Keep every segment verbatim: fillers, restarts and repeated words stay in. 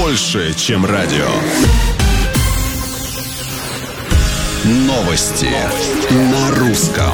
больше, чем радио. Новости на русском.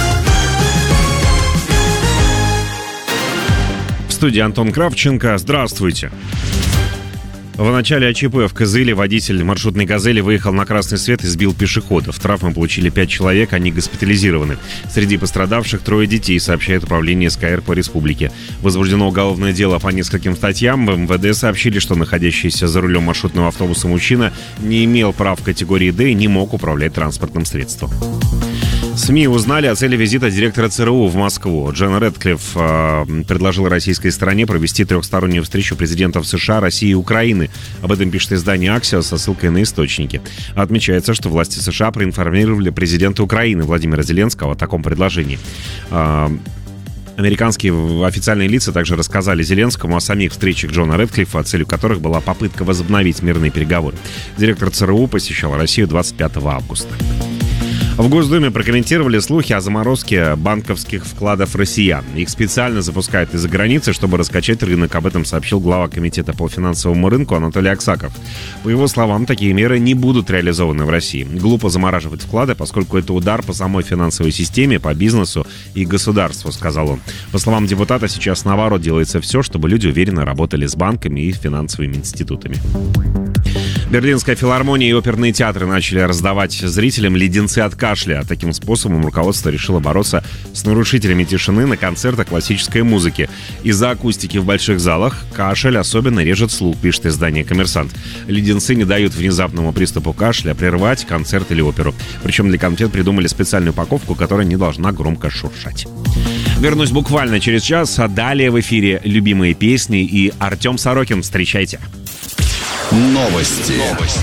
В студии Антон Кравченко. Здравствуйте. В начале АЧП в Кызыле водитель маршрутной «Газели» выехал на красный свет и сбил пешеходов. Травмы получили пять человек, они госпитализированы. Среди пострадавших трое детей, сообщает управление СКР по республике. Возбуждено уголовное дело по нескольким статьям. В МВД сообщили, что находящийся за рулем маршрутного автобуса мужчина не имел прав категории «Д» и не мог управлять транспортным средством. СМИ узнали о цели визита директора ЦРУ в Москву. Джон Рэдклифф э, предложил российской стороне провести трехстороннюю встречу президентов США, России и Украины. Об этом пишет издание «Аксиос» со ссылкой на источники. Отмечается, что власти США проинформировали президента Украины Владимира Зеленского о таком предложении. Э, Американские официальные лица также рассказали Зеленскому о самих встречах Джона Рэдклиффа, целью которых была попытка возобновить мирные переговоры. Директор ЦРУ посещал Россию двадцать пятого августа. В Госдуме прокомментировали слухи о заморозке банковских вкладов россиян. Их специально запускают из-за границы, чтобы раскачать рынок. Об этом сообщил глава комитета по финансовому рынку Анатолий Аксаков. По его словам, такие меры не будут реализованы в России. Глупо замораживать вклады, поскольку это удар по самой финансовой системе, по бизнесу и государству, сказал он. По словам депутата, сейчас наоборот делается все, чтобы люди уверенно работали с банками и финансовыми институтами. Берлинская филармония и оперные театры начали раздавать зрителям леденцы от кашля. Таким способом руководство решило бороться с нарушителями тишины на концертах классической музыки. Из-за акустики в больших залах кашель особенно режет слух, пишет издание «Коммерсант». Леденцы не дают внезапному приступу кашля прервать концерт или оперу. Причем для конфет придумали специальную упаковку, которая не должна громко шуршать. Вернусь буквально через час, а далее в эфире любимые песни и Артем Сорокин. Встречайте. Новости. Новости.